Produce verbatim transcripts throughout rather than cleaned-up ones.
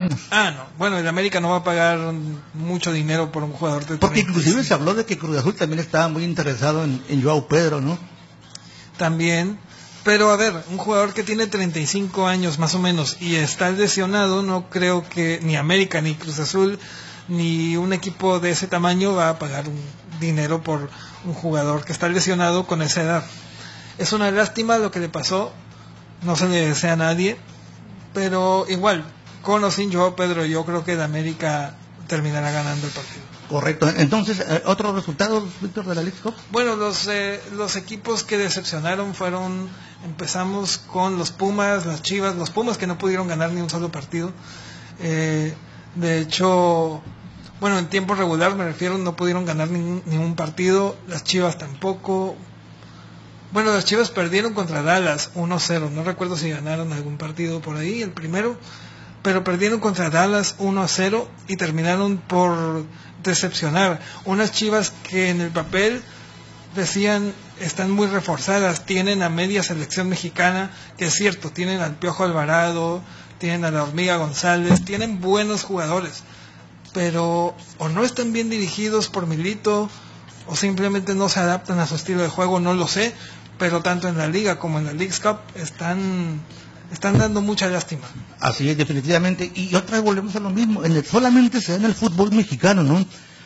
mexicanos. Ah, no. Bueno, el América no va a pagar mucho dinero por un jugador de Porque treinta y inclusive cinco. se habló de que Cruz Azul también estaba muy interesado en, en Joao Pedro, ¿no? También. Pero a ver, un jugador que tiene treinta y cinco años más o menos y está lesionado, no creo que ni América, ni Cruz Azul, ni un equipo de ese tamaño va a pagar un dinero por un jugador que está lesionado con esa edad. Es una lástima lo que le pasó, no se le desea a nadie, pero igual, con o sin Joao Pedro, yo creo que el América terminará ganando el partido. Correcto. Entonces, eh, ¿otros resultados, Víctor, de la League Cup? Bueno, los eh, los equipos que decepcionaron fueron, empezamos con los Pumas, las Chivas, los Pumas que no pudieron ganar ni un solo partido. Eh, de hecho, bueno, en tiempo regular me refiero, no pudieron ganar ningún, ningún partido, las Chivas tampoco. Bueno, las Chivas perdieron contra Dallas uno cero, no recuerdo si ganaron algún partido por ahí, el primero, pero perdieron contra Dallas uno a cero y terminaron por decepcionar. Unas Chivas que en el papel decían están muy reforzadas, tienen a media selección mexicana, que es cierto, tienen al Piojo Alvarado, tienen a la Hormiga González, tienen buenos jugadores, pero o no están bien dirigidos por Milito, o simplemente no se adaptan a su estilo de juego, no lo sé, pero tanto en la Liga como en la Leagues Cup están... están dando mucha lástima. Así es, definitivamente. Y otra vez volvemos a lo mismo. En el, solamente se da en el fútbol mexicano, ¿no?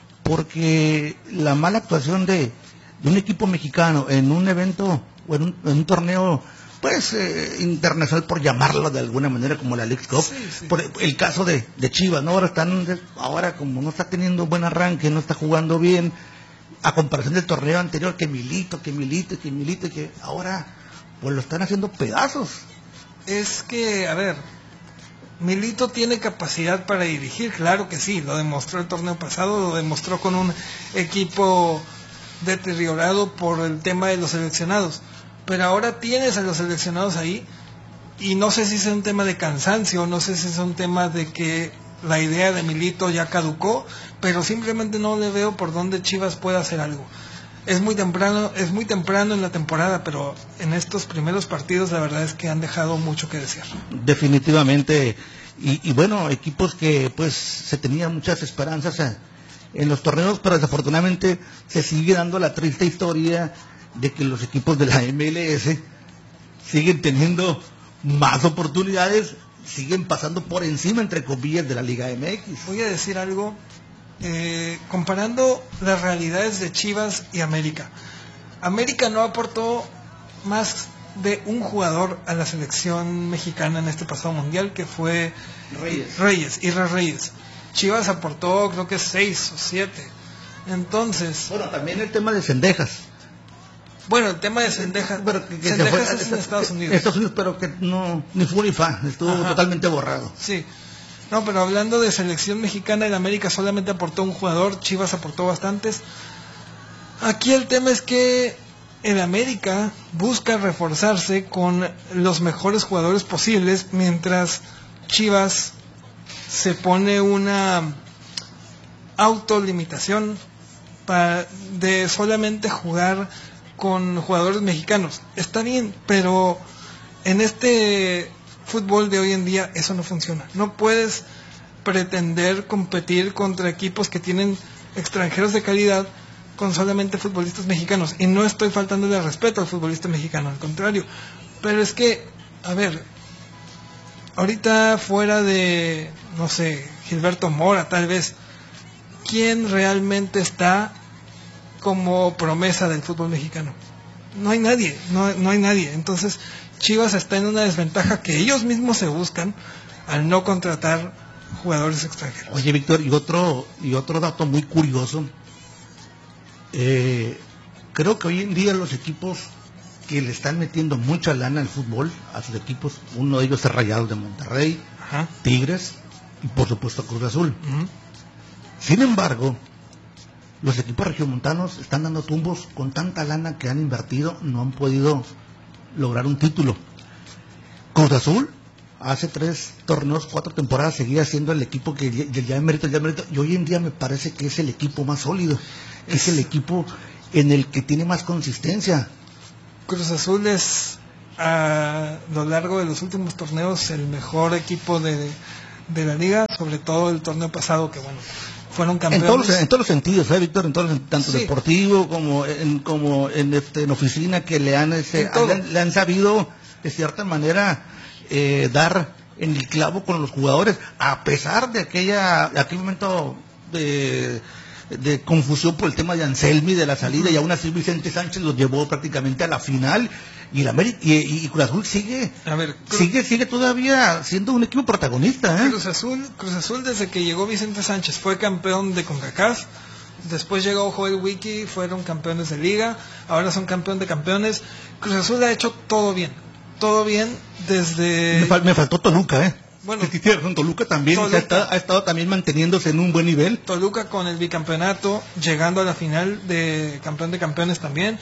Porque la mala actuación de, de un equipo mexicano en un evento o en un, en un torneo, pues, eh, internacional, por llamarlo de alguna manera, como la League Cup. Sí, sí. Por el caso de, de Chivas, ¿no? Ahora están, ahora como no está teniendo buen arranque, no está jugando bien, a comparación del torneo anterior, que Milito, que Milito, que Milito, que ahora, pues lo están haciendo pedazos. Es que, a ver, Milito tiene capacidad para dirigir, claro que sí, lo demostró el torneo pasado, lo demostró con un equipo deteriorado por el tema de los seleccionados, pero ahora tienes a los seleccionados ahí y no sé si es un tema de cansancio, no sé si es un tema de que la idea de Milito ya caducó, pero simplemente no le veo por dónde Chivas pueda hacer algo. Es muy temprano, es muy temprano en la temporada, pero en estos primeros partidos la verdad es que han dejado mucho que desear. Definitivamente. Y, y bueno, equipos que pues se tenían muchas esperanzas en, en los torneos, pero desafortunadamente se sigue dando la triste historia de que los equipos de la M L S siguen teniendo más oportunidades, siguen pasando por encima, entre comillas, de la Liga M X. Voy a decir algo. Eh, comparando las realidades de Chivas y América, América no aportó más de un jugador a la selección mexicana en este pasado mundial, que fue Reyes, Reyes, Isra Reyes. Chivas aportó creo que seis o siete. Entonces, bueno, también el tema de Cendejas. bueno, el tema de Cendejas, Pero que, que Cendejas fue, es en Estados Unidos. Estados Unidos, pero que no, ni fue ni fa, estuvo Ajá. totalmente borrado. Sí. No, pero hablando de selección mexicana, el América solamente aportó un jugador, Chivas aportó bastantes. Aquí el tema es que el América busca reforzarse con los mejores jugadores posibles, mientras Chivas se pone una autolimitación para de solamente jugar con jugadores mexicanos. Está bien, pero en este fútbol de hoy en día eso no funciona. No puedes pretender competir contra equipos que tienen extranjeros de calidad con solamente futbolistas mexicanos. Y no estoy faltándole respeto al futbolista mexicano, al contrario. Pero es que, a ver, ahorita fuera de, no sé, Gilberto Mora tal vez, ¿quién realmente está como promesa del fútbol mexicano? No hay nadie, no, no hay nadie. Entonces Chivas está en una desventaja que ellos mismos se buscan al no contratar jugadores extranjeros. Oye, Víctor, y otro y otro dato muy curioso, eh, creo que hoy en día los equipos que le están metiendo mucha lana al fútbol, a sus equipos, uno de ellos es Rayados de Monterrey, Ajá. Tigres y por supuesto Cruz Azul. Uh-huh. Sin embargo, los equipos regiomontanos están dando tumbos con tanta lana que han invertido, no han podido lograr un título. Cruz Azul hace tres torneos, cuatro temporadas seguía siendo el equipo que ya, ya mérito, ya mérito, y hoy en día me parece que es el equipo más sólido, es, es el equipo en el que tiene más consistencia. Cruz Azul es a lo largo de los últimos torneos el mejor equipo de, de la liga, sobre todo el torneo pasado, que bueno, fueron En campeones. todos, los, en todos los sentidos, ¿eh, Víctor? En todos los, tanto Sí. deportivo como en, como en, este, en oficina, que le han, ese, En todo. le, han- le han sabido, de cierta manera, eh, dar en el clavo con los jugadores, a pesar de aquella de aquel momento de, de confusión por el tema de Anselmi, de la salida, y aún así Vicente Sánchez los llevó prácticamente a la final, y el América y, y- y Cruz Azul sigue A ver, Cruz, sigue sigue todavía siendo un equipo protagonista, ¿eh? Cruz Azul, Cruz Azul desde que llegó Vicente Sánchez fue campeón de CONCACAF, después llegó Joel Wiki, fueron campeones de liga, ahora son campeón de campeones. Cruz Azul ha hecho todo bien, todo bien desde... Me, fal- me faltó Toluca, ¿eh? Bueno, Sí, tienes razón, Toluca también Toluca. se ha, estado, ha estado también manteniéndose en un buen nivel. Toluca con el bicampeonato, llegando a la final de campeón de campeones también.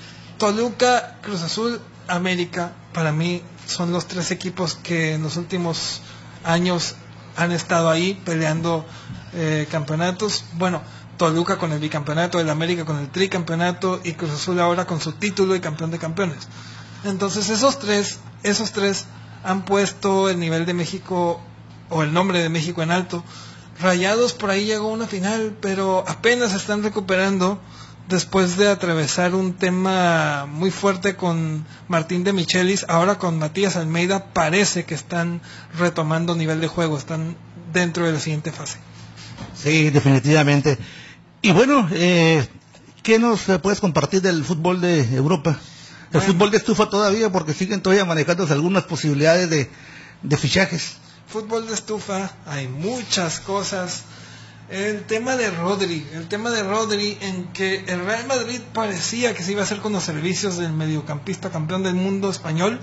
Toluca, Cruz Azul, América, para mí son los tres equipos que en los últimos años han estado ahí peleando eh, campeonatos. Bueno, Toluca con el bicampeonato, el América con el tricampeonato y Cruz Azul ahora con su título y campeón de campeones. Entonces esos tres, esos tres han puesto el nivel de México o el nombre de México en alto. Rayados por ahí llegó a una final, pero apenas se están recuperando después de atravesar un tema muy fuerte con Martín de Michelis. Ahora con Matías Almeida parece que están retomando nivel de juego, están dentro de la siguiente fase. Sí, definitivamente. Y bueno, eh, ¿qué nos eh, puedes compartir del fútbol de Europa? El Bueno. fútbol de estufa todavía, porque siguen todavía manejándose algunas posibilidades de, de fichajes. Fútbol de estufa, hay muchas cosas. El tema de Rodri, el tema de Rodri en que el Real Madrid parecía que se iba a hacer con los servicios del mediocampista campeón del mundo español.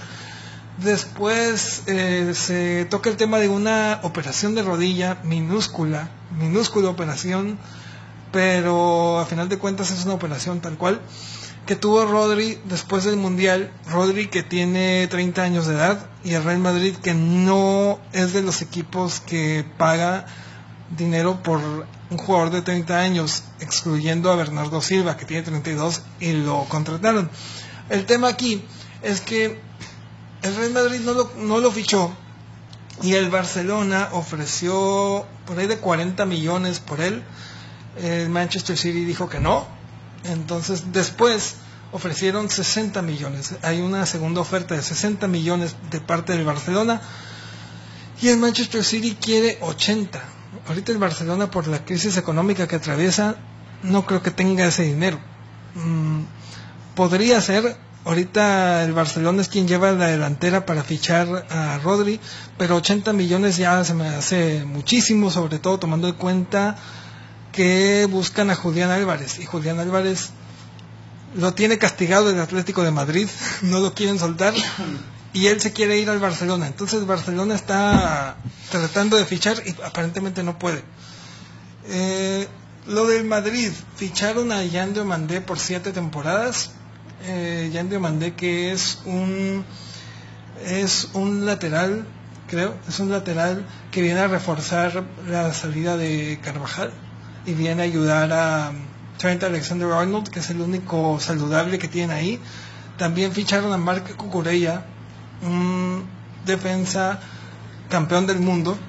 Después eh, se toca el tema de una operación de rodilla minúscula, minúscula operación, pero a final de cuentas es una operación tal cual que tuvo Rodri después del Mundial. Rodri que tiene treinta años de edad y el Real Madrid que no es de los equipos que paga dinero por un jugador de treinta años, excluyendo a Bernardo Silva que tiene treinta y dos y lo contrataron. El tema aquí es que el Real Madrid no lo, no lo fichó y el Barcelona ofreció por ahí de cuarenta millones por él. El Manchester City dijo que no. Entonces después ofrecieron sesenta millones. Hay una segunda oferta de sesenta millones de parte del Barcelona y el Manchester City quiere ochenta. Ahorita el Barcelona, por la crisis económica que atraviesa, no creo que tenga ese dinero. Mm, podría ser. Ahorita el Barcelona es quien lleva la delantera para fichar a Rodri, pero ochenta millones ya se me hace muchísimo, sobre todo tomando en cuenta que buscan a Julián Álvarez, y Julián Álvarez lo tiene castigado el Atlético de Madrid, no lo quieren soltar, y él se quiere ir al Barcelona. Entonces Barcelona está tratando de fichar y aparentemente no puede. Eh, lo del Madrid, ficharon a Yan Diomandé por siete temporadas. Eh, Yan Diomandé, que es un es un lateral, creo, es un lateral que viene a reforzar la salida de Carvajal y viene a ayudar a Trent Alexander-Arnold, que es el único saludable que tiene ahí. También ficharon a Marc Cucurella, un defensa campeón del mundo,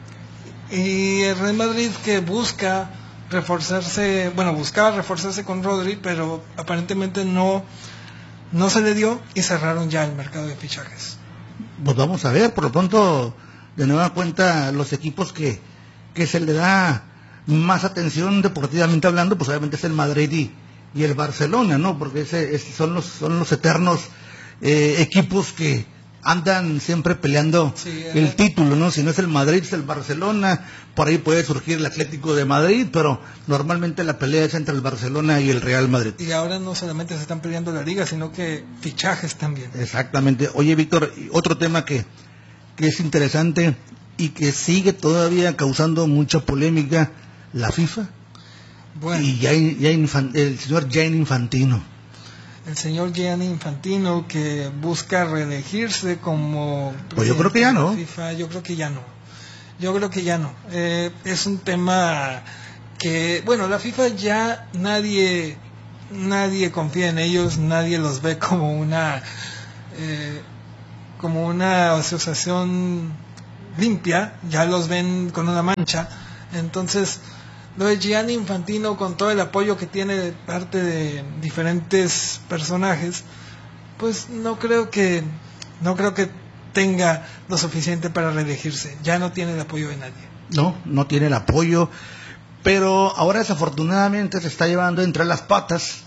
y el Real Madrid que busca reforzarse, bueno, buscaba reforzarse con Rodri, pero aparentemente no no se le dio y cerraron ya el mercado de fichajes. Pues vamos a ver, por lo pronto, de nueva cuenta, los equipos que, que se le da más atención deportivamente hablando, pues obviamente es el Madrid y, y el Barcelona, ¿no? Porque ese, ese son los son los eternos eh, equipos que andan siempre peleando Sí, el eh. título, ¿no? Si no es el Madrid, es el Barcelona, por ahí puede surgir el Atlético de Madrid, pero normalmente la pelea es entre el Barcelona y el Real Madrid. Y ahora no solamente se están peleando la liga, sino que fichajes también. Exactamente. Oye, Víctor, y otro tema que, que es interesante y que sigue todavía causando mucha polémica, la FIFA Bueno, y Gianni- Gianni Infan- el señor Gianni Infantino. el señor Gianni Infantino, que busca reelegirse como Pues yo creo que ya no. presidente de FIFA, yo creo que ya no. Yo creo que ya no. Eh, es un tema que, bueno, la FIFA ya nadie nadie confía en ellos, nadie los ve como una eh, como una asociación limpia, ya los ven con una mancha. Entonces, lo de Gianni Infantino, con todo el apoyo que tiene de parte de diferentes personajes, pues no creo que no creo que tenga lo suficiente para reelegirse. Ya no tiene el apoyo de nadie. No, no tiene el apoyo, pero ahora desafortunadamente se está llevando entre las patas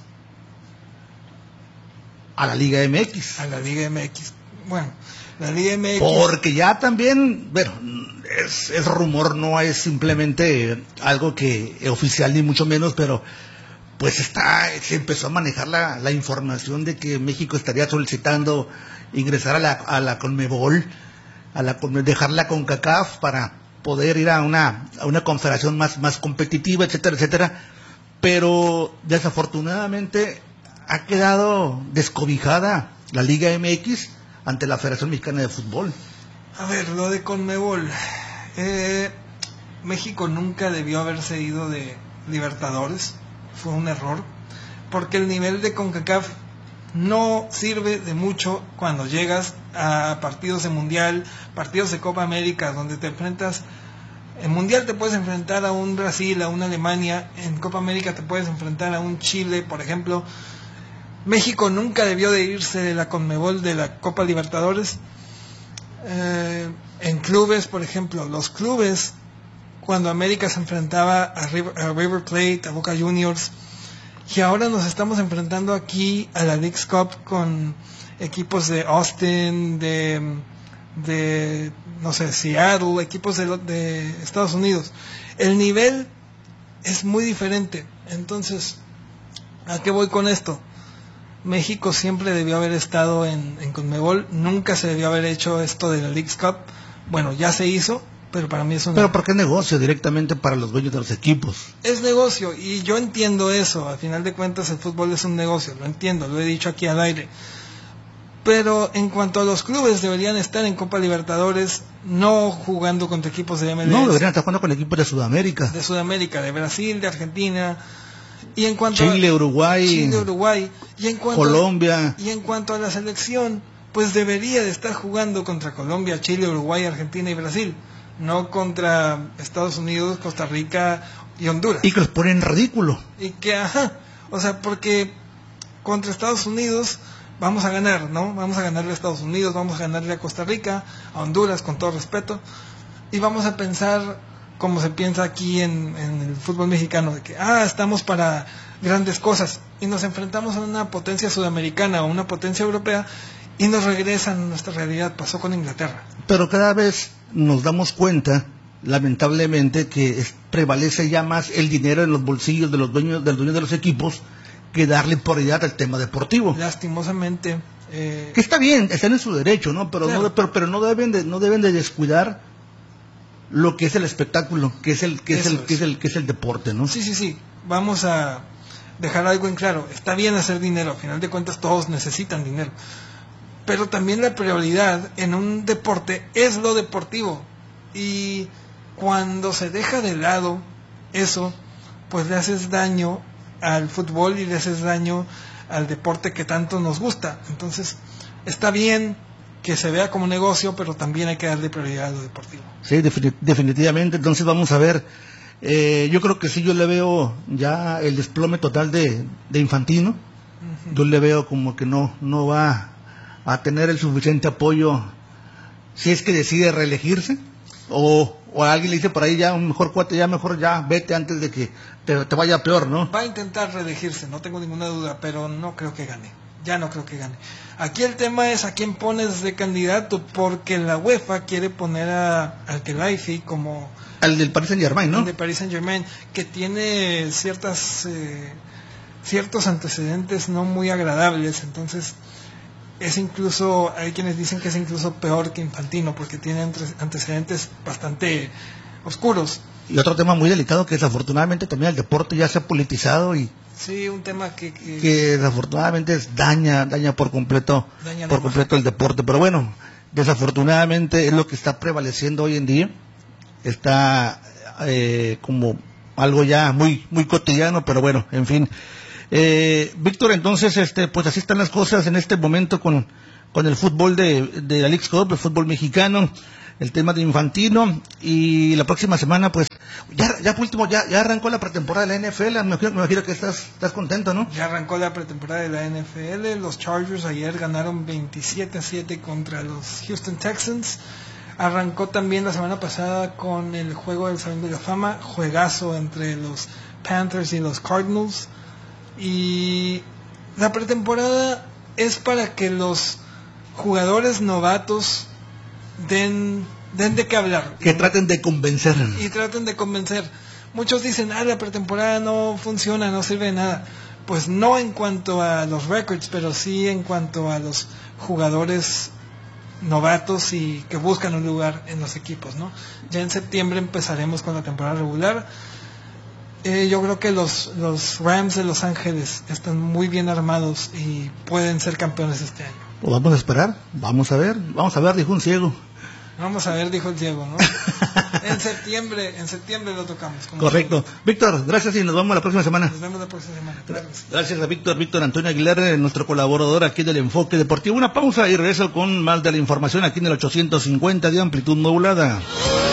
a la Liga M X. A la Liga M X. Bueno, la Liga M X... Porque ya también, bueno, es, es rumor, no es simplemente algo que es oficial ni mucho menos, pero pues está, se empezó a manejar la, la información de que México estaría solicitando ingresar a la, a la Conmebol, a la, dejar la CONCACAF para poder ir a una, a una confederación más, más competitiva, etcétera, etcétera, pero desafortunadamente ha quedado descobijada la Liga M X ante la Federación Mexicana de Fútbol. A ver, lo de Conmebol, eh, México nunca debió haberse ido de Libertadores, fue un error, porque el nivel de CONCACAF no sirve de mucho cuando llegas a partidos de Mundial, partidos de Copa América, donde te enfrentas. En Mundial te puedes enfrentar a un Brasil, a una Alemania, en Copa América te puedes enfrentar a un Chile, por ejemplo. México nunca debió de irse de la Conmebol, de la Copa Libertadores. Eh, en clubes, por ejemplo, los clubes, cuando América se enfrentaba a River, a River Plate, a Boca Juniors, y ahora nos estamos enfrentando aquí a la Leagues Cup con equipos de Austin, de, de no sé, Seattle, equipos de, de Estados Unidos. El nivel es muy diferente. Entonces, ¿a qué voy con esto? México siempre debió haber estado en, en Conmebol, nunca se debió haber hecho esto de la Leagues Cup. Bueno, ya se hizo, pero para mí es una... Pero porque es negocio directamente para los dueños de los equipos. Es negocio, y yo entiendo eso. Al final de cuentas el fútbol es un negocio, lo entiendo, lo he dicho aquí al aire. Pero en cuanto a los clubes, deberían estar en Copa Libertadores, no jugando contra equipos de M L S. No, deberían estar jugando con equipos de Sudamérica. De Sudamérica, de Brasil, de Argentina. Y en cuanto Chile, a, Uruguay, Chile, Uruguay y en cuanto Colombia. A, y en cuanto a la selección, pues debería de estar jugando contra Colombia, Chile, Uruguay, Argentina y Brasil, no contra Estados Unidos, Costa Rica y Honduras. Y que los ponen en ridículo. Y que, ajá, o sea, porque contra Estados Unidos vamos a ganar, ¿no? Vamos a ganarle a Estados Unidos, vamos a ganarle a Costa Rica, a Honduras, con todo respeto, y vamos a pensar como se piensa aquí en, en el fútbol mexicano, de que, ah, estamos para grandes cosas, y nos enfrentamos a una potencia sudamericana o una potencia europea, y nos regresan a nuestra realidad. Pasó con Inglaterra. Pero cada vez nos damos cuenta, lamentablemente, que es, prevalece ya más el dinero en los bolsillos de los dueños, de los dueños de los equipos, que darle prioridad al tema deportivo. Lastimosamente. Eh... Que está bien, están en su derecho, ¿no? Pero, claro. no, pero, pero no deben de, no deben de descuidar lo que es el espectáculo, que es el, que es el, es. que es el, que es el deporte, ¿no? Sí, sí, sí. Vamos a dejar algo en claro. Está bien hacer dinero, al final de cuentas todos necesitan dinero. Pero también la prioridad en un deporte es lo deportivo. Y cuando se deja de lado eso, pues le haces daño al fútbol y le haces daño al deporte que tanto nos gusta. Entonces, está bien que se vea como negocio, pero también hay que darle prioridad a lo deportivo. Sí, definitivamente. Entonces vamos a ver, eh, yo creo que sí, yo le veo ya el desplome total de, de Infantino. Uh-huh. Yo le veo como que no, no va a tener el suficiente apoyo si es que decide reelegirse, o, o a alguien le dice por ahí, ya un mejor cuate, ya mejor ya vete antes de que te, te vaya peor, ¿no? Va a intentar reelegirse, no tengo ninguna duda, pero no creo que gane. Ya no creo que gane. Aquí el tema es a quién pones de candidato, porque la UEFA quiere poner a al Khelaifi como... Al del Paris Saint Germain, ¿no? Al del Paris Saint Germain, que tiene ciertas eh, ciertos antecedentes no muy agradables. Entonces es incluso, hay quienes dicen que es incluso peor que Infantino, porque tiene antecedentes bastante oscuros. Y otro tema muy delicado, que desafortunadamente también el deporte ya se ha politizado y... Sí, un tema que... Que, que desafortunadamente es, daña, daña por completo, daña por completo el deporte. Pero bueno, desafortunadamente es lo que está prevaleciendo hoy en día. Está eh, como algo ya muy, muy cotidiano, pero bueno, en fin. Eh, Víctor, entonces, este, pues así están las cosas en este momento con, con el fútbol de, de la Leagues Cup, el fútbol mexicano. el tema de Infantino, y la próxima semana, pues, ya, ya por último, ya, ya arrancó la pretemporada de la N F L, me imagino, me imagino que estás, estás contento, ¿no? Ya arrancó la pretemporada de la N F L, los Chargers ayer ganaron veintisiete a siete contra los Houston Texans. Arrancó también la semana pasada con el juego del Salón de la Fama, juegazo entre los Panthers y los Cardinals. Y la pretemporada es para que los jugadores novatos den, den de qué hablar. Que traten de convencer. Y traten de convencer. Muchos dicen, ah, la pretemporada no funciona, no sirve de nada. Pues no en cuanto a los records, pero sí en cuanto a los jugadores novatos y que buscan un lugar en los equipos, ¿no? Ya en septiembre empezaremos con la temporada regular. Eh, yo creo que los, los Rams de Los Ángeles están muy bien armados y pueden ser campeones este año. Pues vamos a esperar, vamos a ver, vamos a ver, dijo un ciego. Vamos a ver, dijo el ciego, ¿no? En septiembre, en septiembre lo tocamos. Correcto. Ciego. Víctor, gracias y nos vemos la próxima semana. Nos vemos la próxima semana. Claro. Gracias a Víctor, Víctor Antonio Aguilar, nuestro colaborador aquí del Enfoque Deportivo. Una pausa y regreso con más de la información aquí en el ochocientos cincuenta de amplitud modulada.